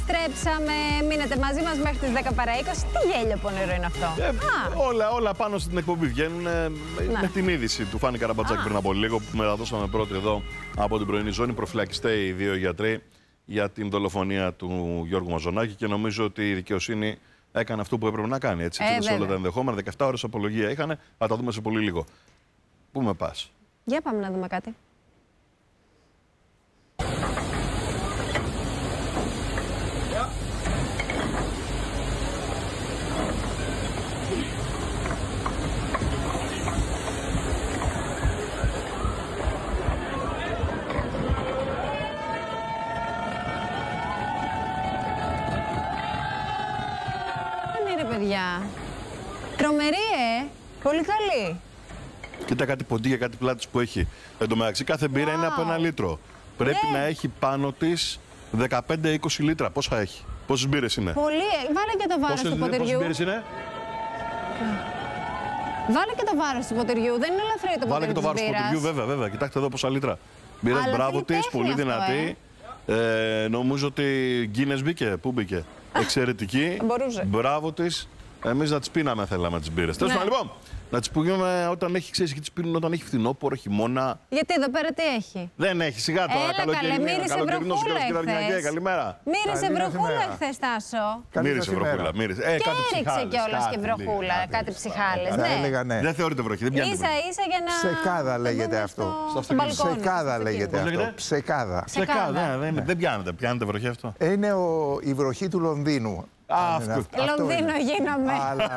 Επιστρέψαμε. Μείνετε μαζί μας μέχρι τις 10 παρά 20. Τι γέλιο πονηρό είναι αυτό. Όλα πάνω στην εκπομπή βγαίνουν με την είδηση του Φάνη Καραμπατζάκη πριν από λίγο που μεταδώσαμε πρώτοι εδώ από την πρωινή ζώνη. Προφυλακιστέ οι δύο γιατροί για την δολοφονία του Γιώργου Μαζονάκη και νομίζω ότι η δικαιοσύνη έκανε αυτό που έπρεπε να κάνει. Έτσι, σε όλα τα ενδεχόμενα. 17 ώρες απολογία είχαν. Θα τα δούμε σε πολύ λίγο. Πού με πας? Για πάμε να δούμε κάτι. Παιδιά. Τρομερή, πολύ καλή. Κοίτα κάτι ποντίκια, κάτι πλάτης που έχει. Εν τω μεταξύ, κάθε μπύρα είναι από 1 λίτρο. Πρέπει να έχει πάνω της 15-20 λίτρα. Πόσα έχει? Πόσες μπύρες είναι? Πολύ. Βάλε και το βάρος του ποτηριού. Πόσες μπύρες είναι? Βάλε και το βάρος του ποτηριού. Δεν είναι ελαφρύ το ποτήρι. Βάλε και το βάρος του ποτηριού, βέβαια. Κοιτάξτε εδώ πόσα λίτρα. Μπύρες, μπράβο της, πολύ δυνατή. Νομίζω ότι Guinness μπήκε. Πού μπήκε? Εξαιρετική. Μπράβο της. Εμείς να τις πίναμε, θέλαμε τις μπύρες. Τέλος πάντων, λοιπόν, να τις πίνουμε όταν έχει, ξέρεις, και τις πίνουν όταν έχει φθινόπωρο, χειμώνα. Γιατί εδώ πέρα τι έχει? Δεν έχει, σιγά τώρα. Μύρισε βροχούλα εχθές. Καλημέρα. Μύρισε βροχούλα εχθές, Τάσο. Μύρισε βροχούλα. Και έριξε κιόλας και βροχούλα, κάτι ψυχάλες. Ναι. Δεν θεωρείται βροχή, δεν πιάνει. Ίσα-ίσα για να. Ψεκάδα λέγεται αυτό. Ψεκάδα λέγεται αυτό. Ψεκάδα. Δεν πιάνεται. Πιάνεται βροχή αυτό. Είναι η βροχή του Λονδίνου. Λονδίνο γίναμε.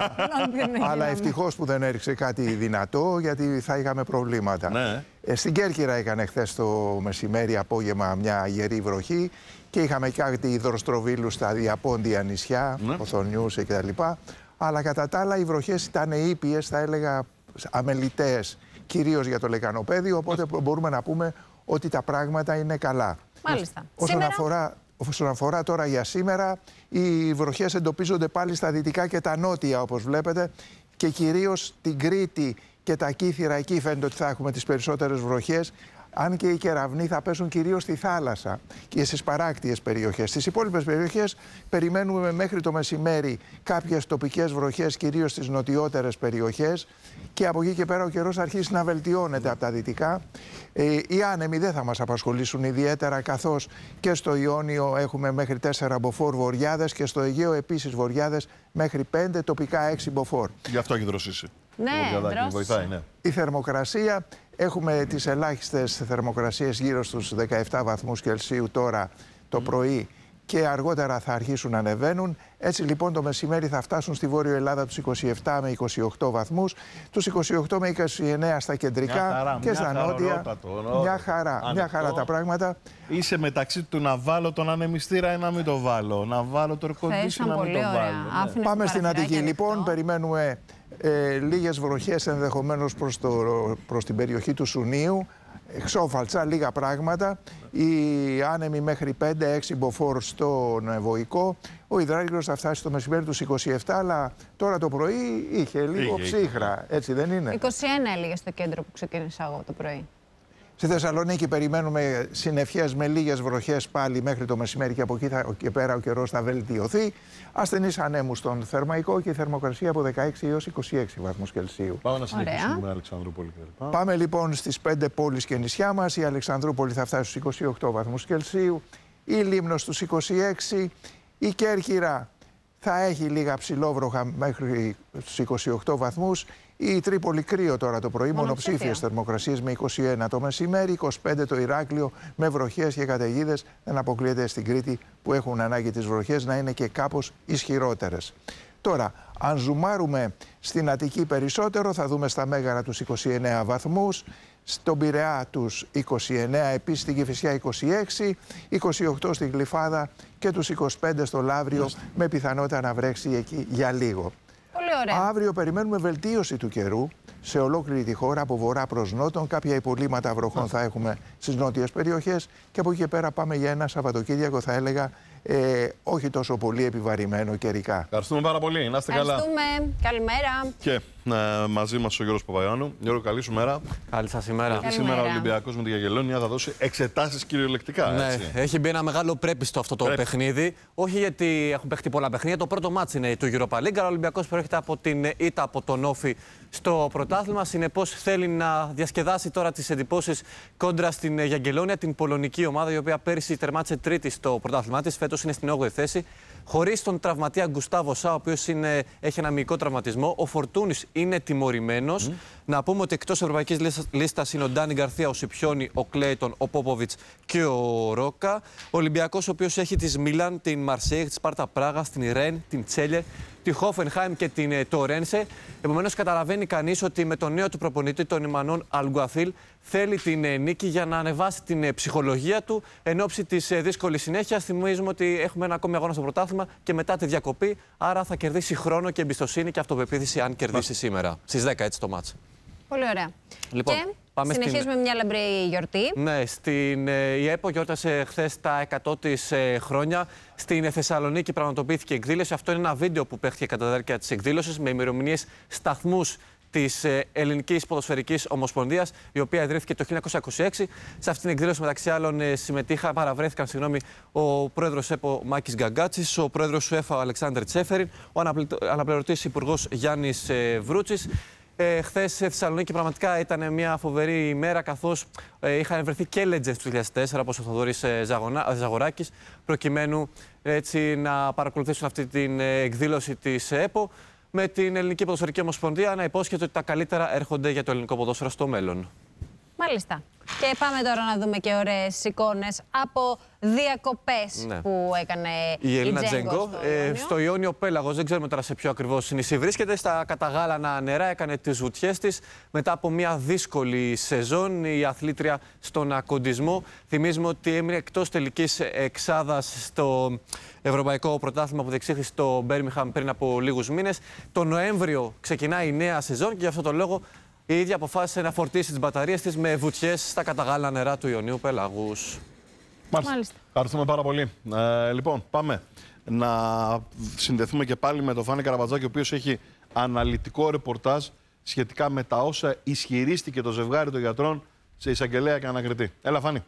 Αλλά ευτυχώς που δεν έριξε κάτι δυνατό, γιατί θα είχαμε προβλήματα. Ναι. Στην Κέρκυρα έκανε χθες το μεσημέρι απόγευμα μια γερή βροχή και είχαμε κάτι υδροστροβίλους στα διαπόντια νησιά, Οθονιούσε κτλ. Αλλά κατά τα άλλα οι βροχές ήταν ήπιες, θα έλεγα αμεληταίες, κυρίως για το λεκανοπέδιο, οπότε μπορούμε να πούμε ότι τα πράγματα είναι καλά. Μάλιστα. Όσον αφορά τώρα για σήμερα, οι βροχές εντοπίζονται πάλι στα δυτικά και τα νότια, όπως βλέπετε, και κυρίως την Κρήτη και τα Κύθυρα, εκεί φαίνεται ότι θα έχουμε τις περισσότερες βροχές, αν και οι κεραυνοί θα πέσουν κυρίως στη θάλασσα και στις παράκτιες περιοχές. Στις υπόλοιπες περιοχές περιμένουμε μέχρι το μεσημέρι κάποιες τοπικές βροχές, κυρίως στις νοτιότερες περιοχές, και από εκεί και πέρα ο καιρός αρχίσει να βελτιώνεται από τα δυτικά. Οι άνεμοι δεν θα μας απασχολήσουν ιδιαίτερα, καθώς και στο Ιόνιο έχουμε μέχρι 4 μποφόρ βορειάδες και στο Αιγαίο επίσης βορειάδες μέχρι 5, τοπικά 6 μποφόρ. Γι' αυτό έχει δροσίσει. Ναι, βοηθάει, ναι. Η θερμοκρασία, έχουμε τις ελάχιστες θερμοκρασίες γύρω στους 17 βαθμούς Κελσίου τώρα το πρωί και αργότερα θα αρχίσουν να ανεβαίνουν. Έτσι λοιπόν το μεσημέρι θα φτάσουν στη Βόρειο Ελλάδα τους 27 με 28 βαθμούς, τους 28 με 29 στα κεντρικά και στα νότια. Μια χαρά τα πράγματα. Είσαι μεταξύ του να βάλω τον ανεμιστήρα ή να μην το βάλω, να βάλω το air-condition να μην το βάλω. Πάμε στην Αττική λοιπόν, περιμένουμε λίγες βροχές ενδεχομένως προς την περιοχή του Σουνίου, ξόφαλτσα, λίγα πράγματα. Οι άνεμοι μέχρι 5-6 μποφόρ στον Βοϊκό. Ο υδράργυρος θα φτάσει το μεσημέρι τους 27, αλλά τώρα το πρωί είχε λίγο ψύχρα, έτσι δεν είναι? 21 έλεγε στο κέντρο που ξεκίνησα εγώ το πρωί. Στη Θεσσαλονίκη περιμένουμε συννεφιές με λίγες βροχές πάλι μέχρι το μεσημέρι και από εκεί και πέρα ο καιρός θα βελτιωθεί. Ασθενείς ανέμους στον Θερμαϊκό και η θερμοκρασία από 16 έως 26 βαθμούς Κελσίου. Πάμε να συνεχίσουμε με Αλεξανδρούπολη κλπ. Πάμε λοιπόν στις 5 πόλεις και νησιά μας. Η Αλεξανδρούπολη θα φτάσει στους 28 βαθμούς Κελσίου, η Λίμνος στους 26, η Κέρκυρα θα έχει λίγα ψηλόβροχα μέχρι στους 28 βαθμούς. Η Τρίπολη κρύο τώρα το πρωί, μονοψήφιες θερμοκρασίες με 21 το μεσημέρι, 25 το Ηράκλειο με βροχές και καταιγίδες. Δεν αποκλείεται στην Κρήτη που έχουν ανάγκη τις βροχές να είναι και κάπως ισχυρότερες. Τώρα, αν ζουμάρουμε στην Αττική περισσότερο, θα δούμε στα Μέγαρα τους 29 βαθμούς, στον Πειραιά τους 29, επίσης στην Κηφισιά 26, 28 στην Γλυφάδα και τους 25 στο Λαύριο, με πιθανότητα να βρέξει εκεί για λίγο. Πολύ ωραία. Αύριο περιμένουμε βελτίωση του καιρού σε ολόκληρη τη χώρα από βορρά προς νότον. Κάποια υπολείμματα βροχών θα έχουμε στις νότιες περιοχές και από εκεί και πέρα πάμε για ένα Σαββατοκύριακο, θα έλεγα, όχι τόσο πολύ επιβαρημένο καιρικά. Ευχαριστούμε πάρα πολύ. Να είστε καλά. Ευχαριστούμε. Καλημέρα. Και Μαζί μας ο Γιώργος Παπαϊωάννου. Γιώργο, καλή σου μέρα. Καλή σας ημέρα. Γιατί σήμερα ο Ολυμπιακός με τη Γιαγγελόνια θα δώσει εξετάσεις κυριολεκτικά. Ναι, έτσι. έχει μπει ένα μεγάλο πρέπιστο αυτό το παιχνίδι. Όχι γιατί έχουν παιχτεί πολλά παιχνίδια. Το πρώτο μάτς είναι του Europa League. Αλλά ο Ολυμπιακός προέρχεται από την ήττα από τον Όφη στο πρωτάθλημα. Συνεπώς θέλει να διασκεδάσει τώρα τις εντυπώσεις κόντρα στην Γιαγγελόνια, την πολωνική ομάδα, η οποία πέρυσι τερμάτισε τρίτη στο πρωτάθλημά της. Φέτος είναι στην 8η θέση. Χωρίς τον τραυματία Γκουστάβο Σά, ο οποίος έχει ένα μυϊκό τραυματισμό. Ο Φορτούνης είναι τιμωρημένος. Να πούμε ότι εκτός ευρωπαϊκής λίστας είναι ο Ντάνι Γκαρθία, ο Σιπιόνι, ο Κλέιτον, ο Πόποβιτς και ο Ρόκα. Ο Ολυμπιακός, ο οποίος έχει τη Μίλαν, την Μαρσέιγ, τη Σπάρτα Πράγα, την Ρεν, την Τσέλιερ, τη Χόφενχάιμ και την Τορένσε. Επομένως, καταλαβαίνει κανείς ότι με τον νέο του προπονητή, τον Ιμανών Αλγκουαθίλ, θέλει την νίκη για να ανεβάσει την ψυχολογία του εν ώψη της δύσκολης συνέχειας. Θυμίζουμε ότι έχουμε ένα ακόμη αγώνα στο πρωτάθλημα και μετά τη διακοπή. Άρα θα κερδίσει χρόνο και εμπιστοσύνη και αυτοπεποίθηση αν κερδίσει σήμερα. Στις 10 έτσι το μάτς. Πολύ ωραία. Λοιπόν, και συνεχίζουμε μια λαμπρή γιορτή. Ναι, η ΕΠΟ γιόρτασε χθες τα 100 της χρόνια. Στην Θεσσαλονίκη πραγματοποιήθηκε εκδήλωση. Αυτό είναι ένα βίντεο που παίχθηκε κατά τη διάρκεια της εκδήλωσης με ημερομηνίες σταθμούς της Ελληνικής Ποδοσφαιρικής Ομοσπονδίας, η οποία ιδρύθηκε το 1926. Σε αυτήν την εκδήλωση, μεταξύ άλλων, παραβρέθηκαν ο πρόεδρος ΕΠΟ Μάκης Γκαγκάτσης, ο πρόεδρος UEFA Αλεξάνδρ Τσέφεριν, ο αναπληρωτής υπουργός Γιάννης Βρούτσης. Χθες στη Θεσσαλονίκη πραγματικά ήταν μια φοβερή ημέρα, καθώς είχαν βρεθεί και legends του 2004, όπως ο Θοδωρής Ζαγοράκης, προκειμένου έτσι να παρακολουθήσουν αυτή την εκδήλωση της ΕΠΟ, με την Ελληνική Ποδοσφαιρική Ομοσπονδία να υπόσχεται ότι τα καλύτερα έρχονται για το ελληνικό ποδόσφαιρο στο μέλλον. Μάλιστα. Και πάμε τώρα να δούμε και ωραίες εικόνες από διακοπές που έκανε η Ελίνα Τζέγκο στο Ιόνιο Πέλαγος. Δεν ξέρουμε τώρα σε ποιο ακριβώς νησί βρίσκεται. Στα καταγάλανα νερά έκανε τις βουτιές της μετά από μια δύσκολη σεζόν. Η αθλήτρια στον ακοντισμό. Θυμίζουμε ότι έμεινε εκτός τελικής εξάδας στο Ευρωπαϊκό Πρωτάθλημα που διεξήχθη στο Μπέρμιγχαμ πριν από λίγους μήνες. Το Νοέμβριο ξεκινάει η νέα σεζόν και γι' αυτό το λόγο η ίδια αποφάσισε να φορτίσει τις μπαταρίες της με βουτιές στα καταγάλανα νερά του Ιωνίου Πέλαγους. Μάλιστα. Ευχαριστούμε πάρα πολύ. Λοιπόν, πάμε να συνδεθούμε και πάλι με τον Φάνη Καραμπατζάκη, ο οποίος έχει αναλυτικό ρεπορτάζ σχετικά με τα όσα ισχυρίστηκε το ζευγάρι των γιατρών σε εισαγγελέα και ανακριτή. Έλα, Φάνη.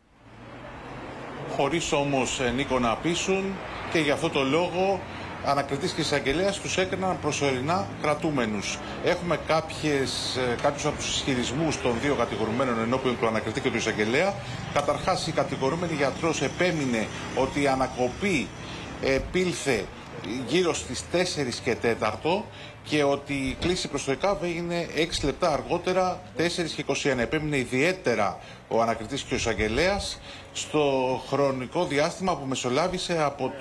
Χωρίς όμως, Νίκο, να πείσουν, και γι' αυτό το λόγο ανακριτής και εισαγγελέας τους έκαναν προσωρινά κρατούμενους. Έχουμε κάποιους από τους ισχυρισμούς των δύο κατηγορουμένων ενώπιον του ανακριτή και του εισαγγελέα. Καταρχάς, η κατηγορούμενη γιατρός επέμεινε ότι η ανακοπή επήλθε γύρω στις 4 και 4 και ότι η κλήση προς το ΕΚΑΒ έγινε 6 λεπτά αργότερα, 4 και 21. Επέμεινε ιδιαίτερα ο ανακριτής και ο εισαγγελέας στο χρονικό διάστημα που μεσολάβησε από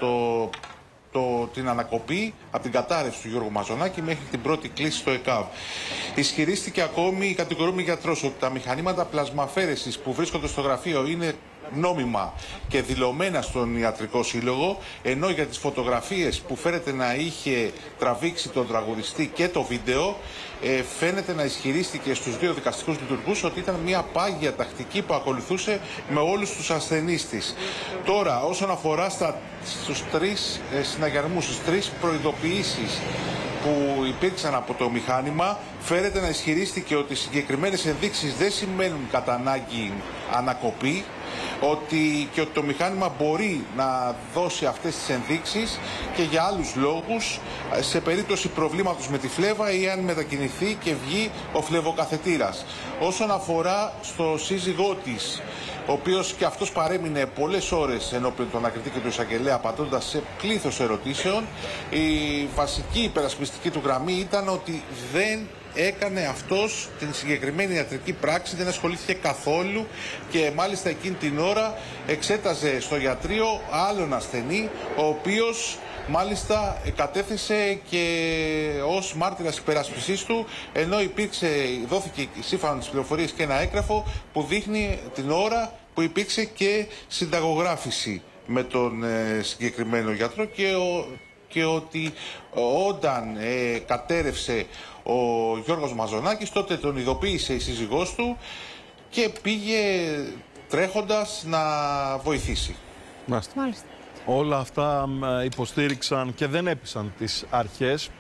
την ανακοπή, από την κατάρρευση του Γιώργου Μαζονάκη μέχρι την πρώτη κλήση στο ΕΚΑΒ. Ισχυρίστηκε ακόμη η κατηγορούμενη γιατρός ότι τα μηχανήματα πλασμαφαίρεσης που βρίσκονται στο γραφείο είναι νόμιμα και δηλωμένα στον Ιατρικό Σύλλογο, ενώ για τις φωτογραφίες που φαίνεται να είχε τραβήξει τον τραγουδιστή και το βίντεο, φαίνεται να ισχυρίστηκε στους δύο δικαστικούς λειτουργούς ότι ήταν μια πάγια τακτική που ακολουθούσε με όλους τους ασθενείς της. Τώρα, όσον αφορά στους 3 συναγερμούς, στις 3 προειδοποιήσεις που υπήρξαν από το μηχάνημα, φαίνεται να ισχυρίστηκε ότι συγκεκριμένες ενδείξεις δεν σημαίνουν κατά ανάγκη ανακοπή, ότι το μηχάνημα μπορεί να δώσει αυτές τις ενδείξεις και για άλλους λόγους, σε περίπτωση προβλήματος με τη φλέβα ή αν μετακινηθεί και βγει ο φλεβοκαθετήρας. Όσον αφορά στο σύζυγό της, ο οποίος και αυτός παρέμεινε πολλές ώρες ενώπιον του ανακριτή και του εισαγγελέα απαντώντας σε πλήθος ερωτήσεων, η βασική υπερασπιστική του γραμμή ήταν ότι δεν έκανε αυτός την συγκεκριμένη ιατρική πράξη, δεν ασχολήθηκε καθόλου και μάλιστα εκείνη την ώρα εξέταζε στο γιατρείο άλλον ασθενή, ο οποίος μάλιστα κατέθεσε και ως μάρτυρας υπερασπιστής του, ενώ δόθηκε σύμφωνα με τις πληροφορίες και ένα έγγραφο που δείχνει την ώρα που υπήρξε και συνταγογράφηση με τον συγκεκριμένο γιατρό και ότι όταν κατέρευσε ο Γιώργος Μαζονάκης, τότε τον ειδοποίησε η σύζυγός του και πήγε τρέχοντας να βοηθήσει. Μάλιστα. Όλα αυτά υποστήριξαν και δεν έπεισαν τις αρχές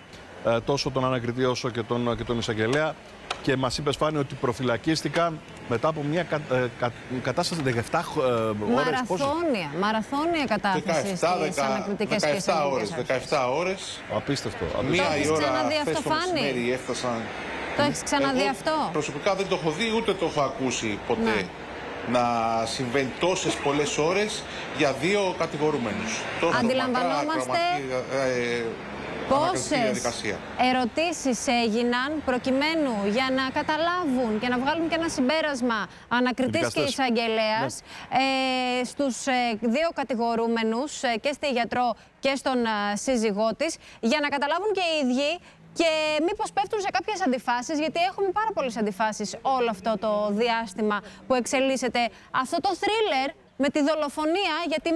τόσο τον ανακριτή όσο και τον εισαγγελέα. Και μας είπες, Φάνη, ότι προφυλακίστηκαν μετά από μια κατάσταση 17 ώρες. Μαραθώνια κατάθεση στις ανακριτικές και εισαγγελικές αρχές. 17 ώρες. Απίστευτο. Μία η ώρα χθες το μεσημέρι έφτασαν. Το έχεις ξαναδεί αυτό? Προσωπικά δεν το έχω δει, ούτε το έχω ακούσει ποτέ. Να συμβαίνει τόσες πολλές ώρες για δύο κατηγορούμενους. Αντιλαμβανόμαστε πόσες ερωτήσεις έγιναν προκειμένου για να καταλάβουν και να βγάλουν και ένα συμπέρασμα ανακριτής και εισαγγελέας στους δύο κατηγορούμενους, και στη γιατρό και στον σύζυγό της, για να καταλάβουν και οι ίδιοι και μήπως πέφτουν σε κάποιες αντιφάσεις, γιατί έχουμε πάρα πολλές αντιφάσεις όλο αυτό το διάστημα που εξελίσσεται αυτό το θρίλερ με τη δολοφονία, γιατί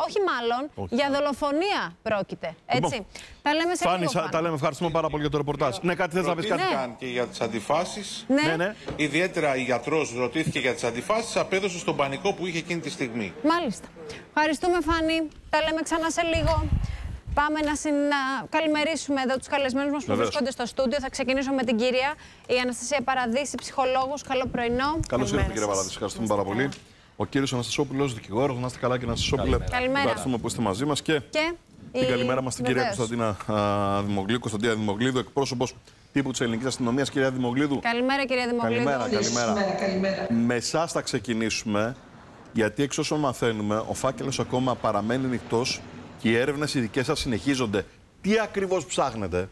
για δολοφονία πρόκειται. Έτσι. Τα λέμε σε λίγο. Φάνη, τα λέμε. Ευχαριστούμε πάρα πολύ για το ρεπορτάζ. Ναι, κάτι θες να πεις κάτι? Και για τις αντιφάσεις. Ναι. Ιδιαίτερα η γιατρός ρωτήθηκε για τις αντιφάσεις, απέδωσε στον πανικό που είχε εκείνη τη στιγμή. Μάλιστα. Ευχαριστούμε, Φάνη. Τα λέμε ξανά σε λίγο. Πάμε να καλημερίσουμε εδώ τους καλεσμένους μας που βρίσκονται στο στούντιο. Θα ξεκινήσω με την κυρία η Αναστασία Παραδίση, ψυχολόγος. Καλό πρωινό. Καλώς ήρθατε, κυρία Παραδίση. Ευχαριστούμε πάρα πολύ. Ο κύριος Αναστασόπουλος, δικηγόρος. Να είστε καλά, κύριε Αναστασόπουλε. Καλημέρα. Ευχαριστούμε που είστε μαζί μας. Και την καλημέρα μας στην κυρία Κωνσταντίνα Δημογλίδου, εκπρόσωπος τύπου της Ελληνικής Αστυνομίας. Κυρία Δημογλίδου. Καλημέρα, κυρία Δημογλίδου. Καλημέρα. Με εσάς θα ξεκινήσουμε, γιατί εξ όσων μαθαίνουμε, ο φάκελος ακόμα παραμένει ανοιχτός και οι έρευνες οι δικές σας συνεχίζονται. Τι ακριβώς ψάχνετε?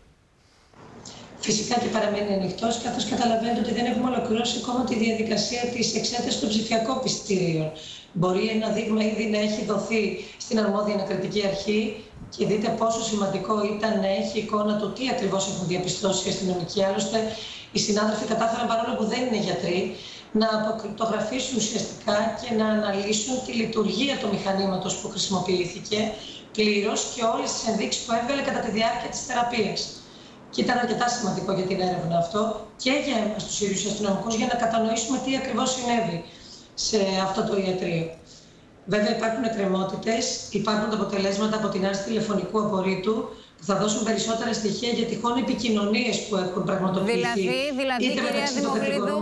Φυσικά και παραμένει ανοιχτός, καθώς καταλαβαίνετε ότι δεν έχουμε ολοκληρώσει ακόμα τη διαδικασία της εξέτασης των ψηφιακών πιστηρίων. Μπορεί ένα δείγμα ήδη να έχει δοθεί στην αρμόδια ανακριτική αρχή και δείτε πόσο σημαντικό ήταν να έχει εικόνα του τι ακριβώς έχουν διαπιστώσει οι αστυνομικοί. Άλλωστε, οι συνάδελφοι κατάφεραν, παρόλο που δεν είναι γιατροί, να αποκρυπτογραφήσουν ουσιαστικά και να αναλύσουν τη λειτουργία του μηχανήματος που χρησιμοποιήθηκε πλήρως και όλες τις ενδείξεις που έβγαλε κατά τη διάρκεια της θεραπείας. Και ήταν αρκετά σημαντικό για την έρευνα αυτό και για εμάς τους ίδιους αστυνομικούς, για να κατανοήσουμε τι ακριβώς συνέβη σε αυτό το ιατρείο. Βέβαια, υπάρχουν εκκρεμότητες, υπάρχουν τα αποτελέσματα από την άρση τηλεφωνικού απορρίτου που θα δώσουν περισσότερα στοιχεία για τυχόν επικοινωνίες που έχουν πραγματοποιηθεί. Δηλαδή, κυρία Δημογλίδου,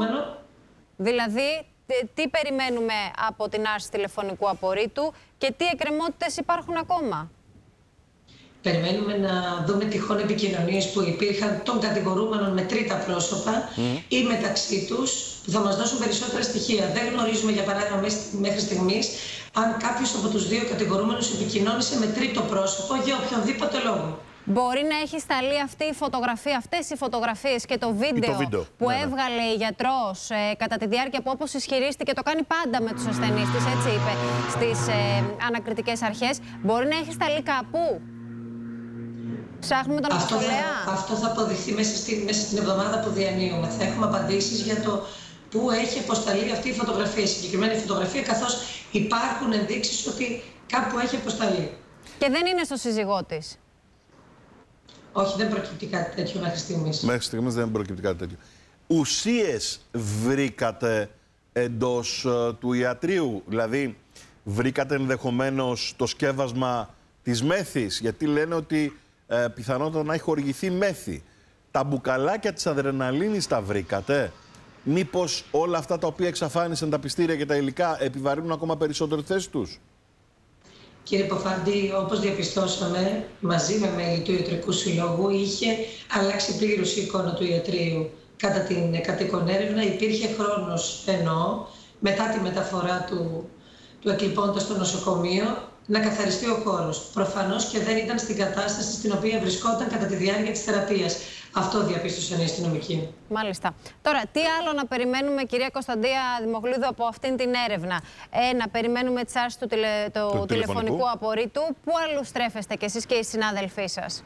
τι περιμένουμε από την άρση τηλεφωνικού απορρίτου και τι εκκρεμότητες υπάρχουν ακόμα? Περιμένουμε να δούμε τυχόν επικοινωνίες που υπήρχαν των κατηγορούμενων με τρίτα πρόσωπα ή μεταξύ τους, που θα μας δώσουν περισσότερα στοιχεία. Δεν γνωρίζουμε, για παράδειγμα, μέχρι στιγμής, αν κάποιος από τους δύο κατηγορούμενους επικοινώνησε με τρίτο πρόσωπο για οποιονδήποτε λόγο. Μπορεί να έχει σταλεί αυτή η φωτογραφία, αυτές οι φωτογραφίες και το βίντεο που έβγαλε η γιατρός κατά τη διάρκεια που, όπως ισχυρίστηκε, το κάνει πάντα με τους ασθενείς της, έτσι είπε στις ανακριτικές αρχές. Μπορεί να έχει σταλεί κάπου? Ψάχνουμε τον απεστολέα. Αυτό θα αποδειχθεί μέσα στην εβδομάδα που διανύουμε. Θα έχουμε απαντήσεις για το πού έχει αποσταλεί αυτή η φωτογραφία, η συγκεκριμένη φωτογραφία, καθώς υπάρχουν ενδείξεις ότι κάπου έχει αποσταλεί. Και δεν είναι στο σύζυγό της? Όχι, δεν προκύπτει κάτι τέτοιο μέχρι στιγμής. Μέχρι στιγμής δεν προκύπτει κάτι τέτοιο. Ουσίες βρήκατε εντός του ιατρείου? Δηλαδή, βρήκατε ενδεχομένως το σκεύασμα της μέθης? Γιατί λένε ότι πιθανότατα να έχει χορηγηθεί μέθη. Τα μπουκαλάκια της αδρεναλίνης τα βρήκατε? Μήπως όλα αυτά τα οποία εξαφάνισαν τα πιστήρια και τα υλικά επιβαρύνουν ακόμα περισσότερο τη θέση τους? Κύριε Ποφάντη, όπως διαπιστώσαμε, μαζί με μέλη του Ιατρικού Συλλόγου, είχε αλλάξει πλήρως η εικόνα του ιατρείου. Κατά την κατοίκον έρευνα υπήρχε χρόνος, μετά τη μεταφορά του εκλειπώντα στο νοσοκομείο, να καθαριστεί ο χώρος. Προφανώς και δεν ήταν στην κατάσταση στην οποία βρισκόταν κατά τη διάρκεια της θεραπείας. Αυτό διαπίστωσαν οι αστυνομικοί. Μάλιστα. Τώρα, τι άλλο να περιμένουμε, κυρία Κωνσταντία Δημογλίδου, από αυτήν την έρευνα? Να περιμένουμε τις άρσεις του τηλεφωνικού απορρίτου. Πού αλλού στρέφεστε κι εσείς και οι συνάδελφοί σας?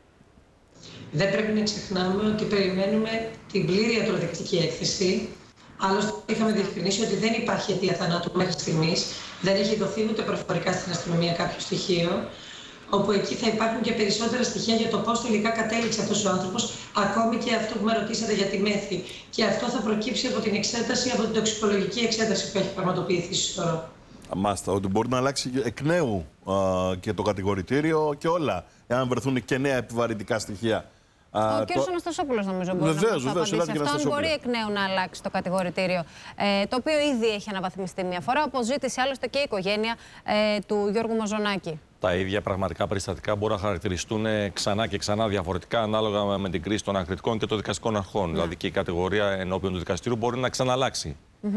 Δεν πρέπει να ξεχνάμε ότι περιμένουμε την πλήρη ιατροδεικτική έκθεση. Άλλωστε, είχαμε διευκρινίσει ότι δεν υπάρχει αιτία θανάτου μέχρι στιγμής. Δεν έχει δοθεί ούτε προφορικά στην αστυνομία κάποιο στοιχείο. Όπου εκεί θα υπάρχουν και περισσότερα στοιχεία για το πώς τελικά κατέληξε αυτός ο άνθρωπος, ακόμη και αυτό που με ρωτήσατε για τη μέθη. Και αυτό θα προκύψει από την εξέταση, από την τοξικολογική εξέταση που έχει πραγματοποιηθεί στο. Μάστα, ότι μπορεί να αλλάξει εκ νέου και το κατηγορητήριο και όλα, εάν βρεθούν και νέα επιβαρυντικά στοιχεία Ο κ. Αναστασόπουλος νομίζω μπορεί να απαντήσει αυτό, αν μπορεί εκ νέου να αλλάξει το κατηγορητήριο, το οποίο ήδη έχει αναβαθμιστεί μια φορά, όπως ζήτησε άλλωστε και η οικογένεια του Γιώργου Μαζονάκη. Τα ίδια πραγματικά περιστατικά μπορούν να χαρακτηριστούν ξανά και ξανά διαφορετικά ανάλογα με την κρίση των ανακριτικών και των δικαστικών αρχών. Δηλαδή και η κατηγορία ενώπιον του δικαστηρίου μπορεί να ξαναλλάξει.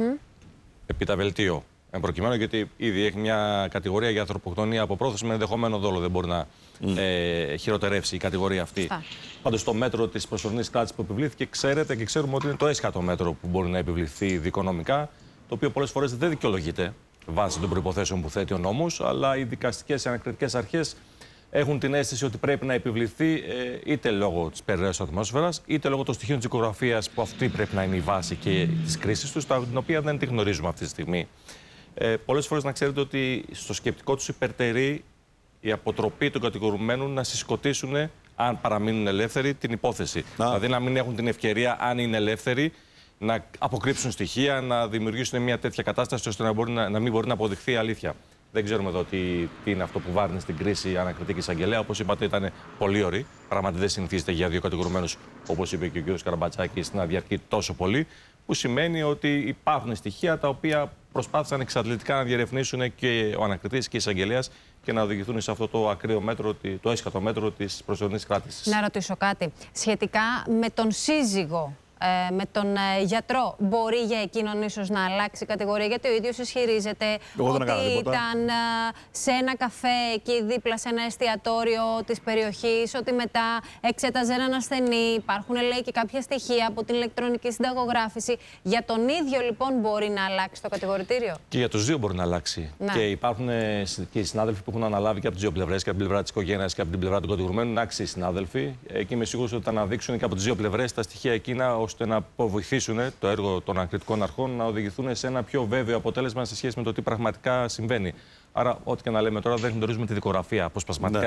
Επί τα βελτίο. Εν προκειμένου, γιατί ήδη έχει μια κατηγορία για ανθρωποκτονία από πρόθεση με ενδεχομένο δόλο. Δεν μπορεί να χειροτερεύσει η κατηγορία αυτή. Πάντως, στο μέτρο της προσωρινής κράτησης που επιβλήθηκε, ξέρετε και ξέρουμε ότι είναι το έσχατο μέτρο που μπορεί να επιβληθεί δικονομικά, το οποίο πολλές φορές δεν δικαιολογείται βάσει των προϋποθέσεων που θέτει ο νόμος, αλλά οι δικαστικές και ανακριτικές αρχές έχουν την αίσθηση ότι πρέπει να επιβληθεί είτε λόγω της περιραίωσης της ατμόσφαιρας, είτε λόγω των στοιχείων της οικογραφίας, που αυτή πρέπει να είναι η βάση και της κρίσης τους, την οποία δεν τη γνωρίζουμε αυτή τη στιγμή. Πολλές φορές να ξέρετε ότι στο σκεπτικό τους υπερτερεί η αποτροπή των κατηγορουμένων να συσκοτήσουν, αν παραμείνουν ελεύθεροι, την υπόθεση. Δηλαδή να μην έχουν την ευκαιρία, αν είναι ελεύθεροι, να αποκρύψουν στοιχεία, να δημιουργήσουν μια τέτοια κατάσταση ώστε να μην μπορεί να αποδειχθεί η αλήθεια. Δεν ξέρουμε εδώ τι είναι αυτό που βάρνει στην κρίση ανακριτική εισαγγελέα. Όπως είπατε, ήταν πολύ ωρή. Πράγματι, δεν συνηθίζεται για δύο κατηγορουμένους, όπως είπε και ο κ. Καραμπατσάκης, να διαρκεί τόσο πολύ. Που σημαίνει ότι υπάρχουν στοιχεία τα οποία προσπάθησαν εξαντλητικά να διερευνήσουν και ο ανακριτής και η εισαγγελέας και να οδηγηθούν σε αυτό το ακραίο μέτρο, το έσχατο μέτρο της προσωρινής κράτησης. Να ρωτήσω κάτι σχετικά με τον σύζυγο. Με τον γιατρό, μπορεί για εκείνον ίσως να αλλάξει κατηγορία, γιατί ο ίδιος ισχυρίζεται ότι ήταν σε ένα καφέ εκεί δίπλα σε ένα εστιατόριο της περιοχής, ότι μετά εξέταζε έναν ασθενή. Υπάρχουν, λέει, και κάποια στοιχεία από την ηλεκτρονική συνταγογράφηση. Για τον ίδιο λοιπόν μπορεί να αλλάξει το κατηγορητήριο. Και για τους δύο μπορεί να αλλάξει. Ναι. Και υπάρχουν και οι συνάδελφοι που έχουν αναλάβει και από τις δύο πλευρές, και από την πλευρά της οικογένειας και από την πλευρά του κατηγορουμένου, είναι άξιοι συνάδελφοι. Και είμαι σίγουρος ότι θα αναδείξουν και από τις δύο πλευρές τα στοιχεία εκείνα, ώστε να βοηθήσουν το έργο των ανακριτικών αρχών να οδηγηθούν σε ένα πιο βέβαιο αποτέλεσμα σε σχέση με το τι πραγματικά συμβαίνει. Άρα, ό,τι και να λέμε τώρα, δεν γνωρίζουμε τη δικογραφία. Αποσπασματικά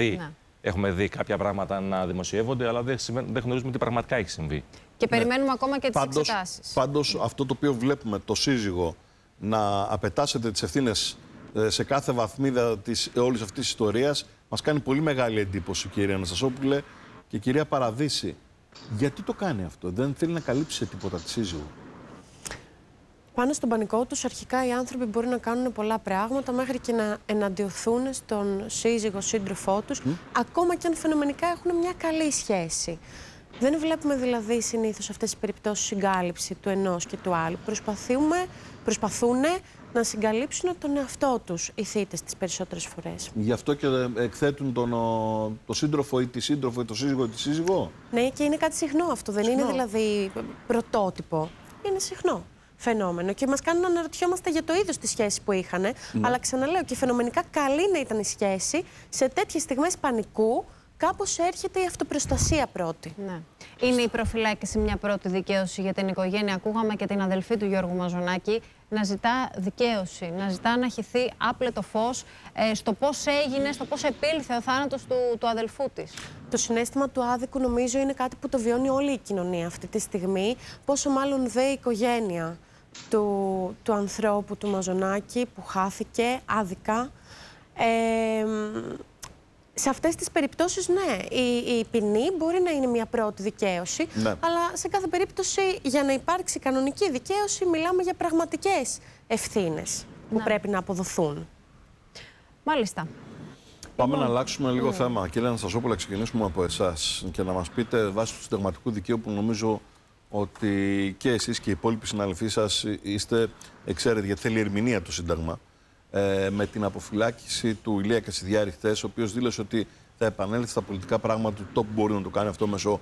έχουμε δει κάποια πράγματα να δημοσιεύονται, αλλά δεν γνωρίζουμε τι πραγματικά έχει συμβεί. Και περιμένουμε ακόμα και τις εξετάσεις. Πάντως, αυτό το οποίο βλέπουμε, το σύζυγο να απετάσσεται τις ευθύνες σε κάθε βαθμίδα όλης αυτής της ιστορίας, μας κάνει πολύ μεγάλη εντύπωση, κυρία Αναστασόπουλε και κυρία Παραδύση. Γιατί το κάνει αυτό, δεν θέλει να καλύψει σε τίποτα τη σύζυγο. Πάνω στον πανικό τους, αρχικά οι άνθρωποι μπορεί να κάνουν πολλά πράγματα, μέχρι και να εναντιωθούν στον σύζυγο, σύντροφό τους, ακόμα και αν φαινομενικά έχουν μια καλή σχέση. Δεν βλέπουμε δηλαδή συνήθως αυτές τις περιπτώσεις συγκάλυψη του ενός και του άλλου. Προσπαθούν να συγκαλύψουν τον εαυτό τους οι θύτες τις περισσότερες φορές. Γι' αυτό και εκθέτουν το σύντροφο ή τη σύντροφο ή το σύζυγο ή τη σύζυγο. Ναι, και είναι κάτι συχνό αυτό. Δεν είναι δηλαδή πρωτότυπο. Είναι συχνό φαινόμενο. Και μας κάνουν να αναρωτιόμαστε για το είδος της σχέσης που είχαν. Αλλά ξαναλέω, και φαινομενικά καλή να ήταν η σχέση, σε τέτοιες στιγμές πανικού κάπως έρχεται η αυτοπροστασία πρώτη. Ναι. Είναι η προφυλάκηση μια πρώτη δικαίωση για την οικογένεια. Ακούγαμε και την αδελφή του Γιώργου Μαζονάκη να ζητά δικαίωση, να ζητά να χυθεί άπλετο φως στο πώς έγινε, στο πώς επήλθε ο θάνατος του αδελφού της. Το συναίσθημα του άδικου νομίζω είναι κάτι που το βιώνει όλη η κοινωνία αυτή τη στιγμή, πόσο μάλλον δε η οικογένεια του ανθρώπου του Μαζονάκη που χάθηκε άδικα. Σε αυτές τις περιπτώσεις, ναι, η ποινή μπορεί να είναι μια πρώτη δικαίωση, αλλά σε κάθε περίπτωση για να υπάρξει κανονική δικαίωση μιλάμε για πραγματικές ευθύνες που πρέπει να αποδοθούν. Μάλιστα. Πάμε να αλλάξουμε λίγο θέμα. Κύριε Αναστασόπουλα, ξεκινήσουμε από εσάς και να μας πείτε βάσει του συνταγματικού δικαίου που νομίζω ότι και εσείς και οι υπόλοιποι συναδελφοί σας είστε εξαίρετοι, γιατί θέλει ερμηνεία το Σύνταγμα. Με την αποφυλάκηση του Ηλία Κασιδιάρη χθες, ο οποίος δήλωσε ότι θα επανέλθει στα πολιτικά πράγματα του, το που μπορεί να το κάνει αυτό μέσω